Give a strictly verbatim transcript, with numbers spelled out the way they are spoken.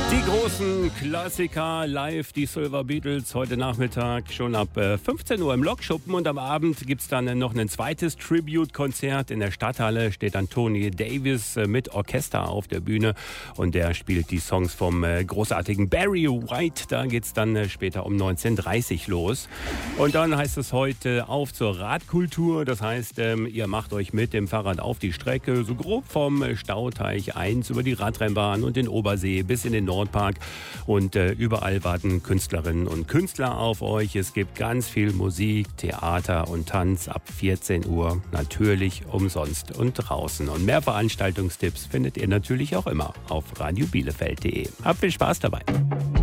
Die großen Klassiker live, die Silver Beatles, heute Nachmittag schon ab fünfzehn Uhr im Lokschuppen, und am Abend gibt es dann noch ein zweites Tribute-Konzert. In der Stadthalle steht dann Tony Davis mit Orchester auf der Bühne und der spielt die Songs vom großartigen Barry White. Da geht es dann später um neunzehn Uhr dreißig los. Und dann heißt es heute auf zur Radkultur. Das heißt, ihr macht euch mit dem Fahrrad auf die Strecke, so grob vom Stauteich eins über die Radrennbahn und den Obersee bis in den Nordpark. Und äh, überall warten Künstlerinnen und Künstler auf euch. Es gibt ganz viel Musik, Theater und Tanz ab vierzehn Uhr. Natürlich umsonst und draußen. Und mehr Veranstaltungstipps findet ihr natürlich auch immer auf radio bielefeld punkt de. Habt viel Spaß dabei.